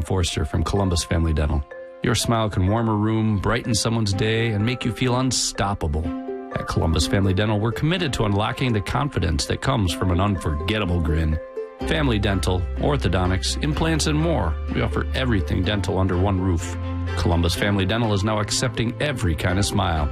Forster from Columbus Family Dental. Your smile can warm a room, brighten someone's day, and make you feel unstoppable. At Columbus Family Dental, we're committed to unlocking the confidence that comes from an unforgettable grin. Family dental, orthodontics, implants, and more. We offer everything dental under one roof. Columbus Family Dental is now accepting every kind of smile.